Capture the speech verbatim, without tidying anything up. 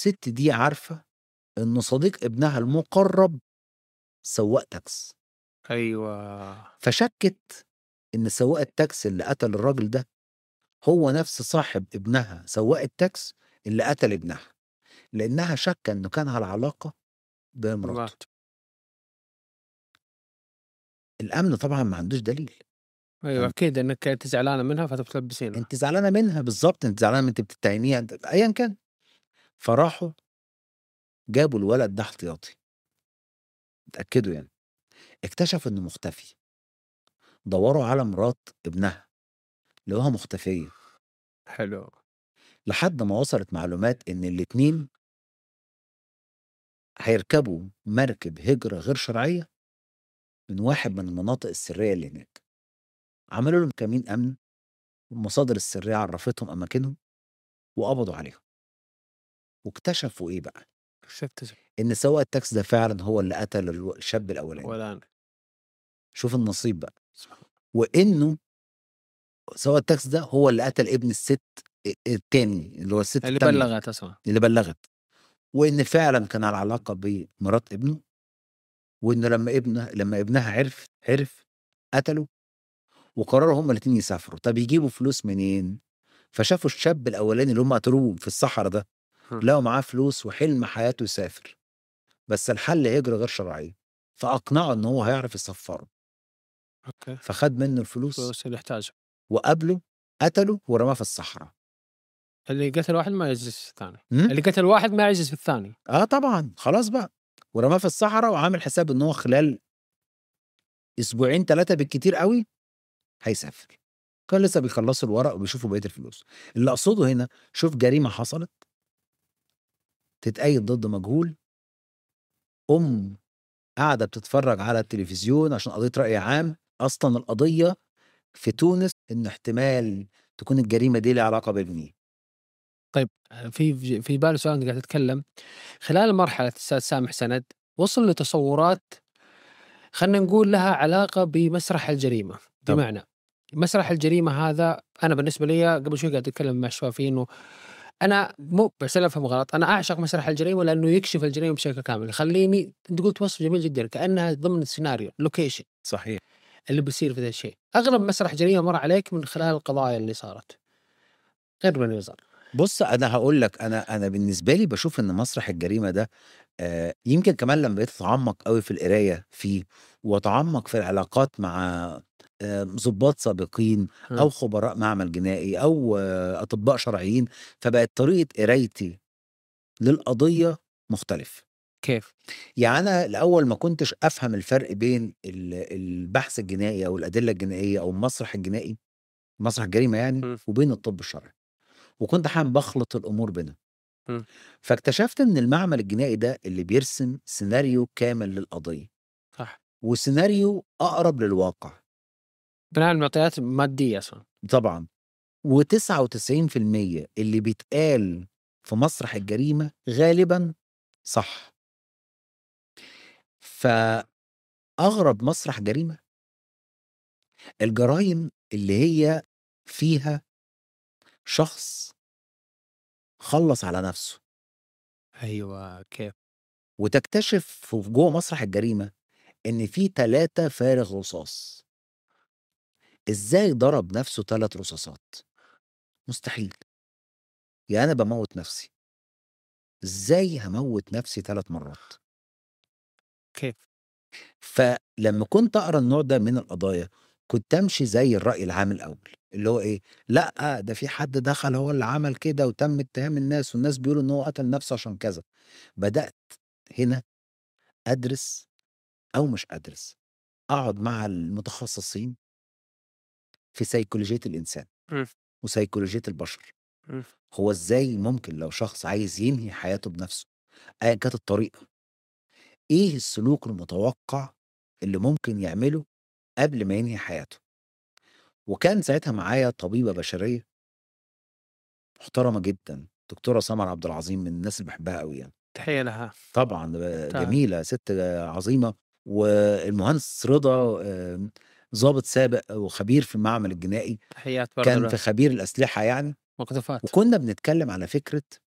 الست دي عارفة إن صديق ابنها المقرب سواق تاكس، أيوه. فشكت إن سواق التاكس اللي قتل الراجل ده هو نفس صاحب ابنها سواق التاكس اللي قتل ابنها، لأنها شاكة إنه كان على علاقة بمراته. مات. الأمن طبعًا ما عندوش دليل. أيوه أم أكيد إنِّك أنتِ زعلانة منها فتلبسينها. أنتِ زعلانة منها، بالضبط، أنتِ زعلانة، أنتِ بتتهميها، أنتِ أيًا كان. فراحوا جابوا الولد ده احتياطي، اتأكدوا يعني، اكتشفوا إنه مختفي، دوروا على مرات ابنها لقوها مختفية، حلو. لحد ما وصلت معلومات إن الاتنين هيركبوا مركب هجرة غير شرعية من واحد من المناطق السرية اللي هناك. عملوا لهم كمين أمن، والمصادر السرية عرفتهم أماكنهم وقبضوا عليهم. واكتشفوا إيه بقى؟ اكتشفت إن سواق التاكسي ده فعلًا هو اللي قتل الو الشاب الأولاني. ولان شوف النصيب بقى، سبحان وإنه سواق التاكسي ده هو اللي قتل ابن الست أ التاني، اللي هو الست اللي التانية بلّغت أصلًا. اللي بلّغت، وإن فعلًا كان على علاقة بمرات ابنه، وإنه لمّا ابنه لمّا ابنها عرف عرف قتله، وقرروا هُم الاتنين يسافروا. طب يجيبوا فلوس منين؟ فشافوا الشاب الأولاني اللي هُم قتلوه في الصحرا ده، إمم. لقوا معاه فلوس وحلم حياته يسافر، بس الحل هجرة غير شرعية، فأقنعه إن هو هيعرف يسفّره، أوكي. فخد منه الفلوس الفلوس اللي يحتاجها. وقابله، قتله ورماه في الصحرا. اللي قتل واحد ما يعجز في الثاني، إمم؟ اللي قتل واحد ما يعجز في الثاني. آه طبعًا، خلاص بقى، ورماه في الصحرا وعامل حساب إن هو خلال أسبوعين تلاتة بالكتير أوي هيسافر. كان لسه بيخلّصوا الورق وبيشوفوا بقية الفلوس. اللي أقصده هنا، شوف جريمة حصلت تتأيد ضد مجهول، أم قاعدة بتتفرّج على التلفزيون عشان قضية رأي عام، أصلًا القضية في تونس إن احتمال تكون الجريمة دي ليها علاقة بابني. طيب في في في بالي سؤال وأنت قاعد تتكلم، خلال مرحلة الأستاذ سامح سند وصل لتصورات خلّينا نقول لها علاقة بمسرح الجريمة، طبعًا. بمعنى مسرح الجريمة هذا أنا بالنسبة ليّا قبل شوي قاعد أتكلم مع شباب فيه إنه أنا مو بس لا أفهم غلط، أنا أعشق مسرح الجريمة لأنه يكشف الجريمة بشكل كامل، يخلّيني أنت قُلت وصف جميل جدًا كأنها ضمن السيناريو location صحيح. اللي بيصير في ذا الشيء. أغرب مسرح جريمة مَر عليك من خلال القضايا اللي صارت، غير بني وزار. بُص، أنا هاقول لك، أنا أنا بالنسبة لي باشوف إن مسرح الجريمة ده آآ يمكن كمان لمّا بقيت أتعمّق أوي في القراية فيه، وأتعمّق في العلاقات مع آآ ضباط سابقين إمم. أو خبراء معمل جنائي أو آه، أطباء شرعيين، فبقت طريقة قرايتي للقضية مختلف. كيف؟ يعني أنا الأول ما كنتش أفهم الفرق بين ال البحث الجنائي أو الأدلة الجنائية أو المسرح الجنائي، مسرح الجريمة يعني، إمم. وبين الطب الشرعي، وكنت أحيانًا باخلط الأمور بينهم. إمم. فاكتشفت إن المعمل الجنائي ده اللي بيرسم سيناريو كامل للقضية، صح. وسيناريو أقرب للواقع بناءً على معطيات مادية أصلًا. طبعًا، وتسعة وتسعين في المية اللي بيتقال في مسرح الجريمة غالبًا صح. فأغرب مسرح جريمة الجرايم اللي هي فيها شخص خلّص على نفسه، أيوه كيف؟ وتكتشف ف جوّه مسرح الجريمة إن في تلاتة فارغ رصاص. إزاي ضرب نفسه تلات رصاصات؟ مستحيل. يعني أنا باموّت نفسي، إزاي هاموّت نفسي تلات مرّات؟ كيف؟ فلمّا كنت أقرا النوع ده من القضايا، كنت أمشي زي الرأي العام الأول، اللي هو إيه، لأ، ده في حد دخل هو اللي عمل كده وتم اتهام الناس والناس بيقولوا إن هو قتل نفسه عشان كذا. بدأت هنا أدرس أو مش أدرس، أقعد مع المتخصصين في سيكولوجية الإنسان إمم. وسيكولوجية البشر. إمم. هو إزاي ممكن لو شخص عايز ينهي حياته بنفسه أيًا كانت الطريقة، إيه السلوك المتوقع اللي ممكن يعمله قبل ما ينهي حياته؟ وكان ساعتها معايا طبيبة بشرية محترمة جدًا، دكتورة سمر عبد العظيم، من الناس اللي باحبها أوي يعني. تحية لها. طبعًا ب تستاهل. جميلة، سِت عظيمة. والمهندس رضا آمم، ضابط سابق وخبير في المعمل الجنائي، تحيات برضه كان في له. خبير الأسلحة يعني. مقذوفات. وكنا بنتكلم على فكرة